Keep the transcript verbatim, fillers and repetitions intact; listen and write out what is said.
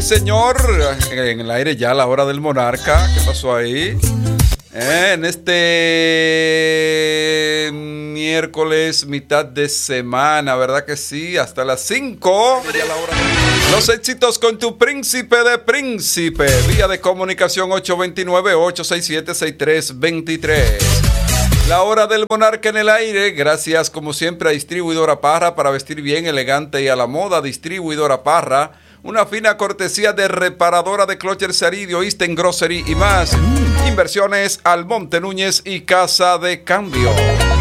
señor. En el aire ya la hora del monarca. ¿Qué pasó ahí? Eh, en este miércoles, mitad de semana, ¿verdad que sí? Hasta las cinco. Los éxitos con tu príncipe de príncipe. Vía de comunicación ocho dos nueve, ocho seis siete, seis tres dos tres. La hora del monarca en el aire. Gracias como siempre a Distribuidora Parra, para vestir bien, elegante y a la moda. Distribuidora Parra, una fina cortesía de Reparadora de Clocher Saridio, Eastern Grocery y más. Inversiones Almonte Núñez y Casa de Cambio.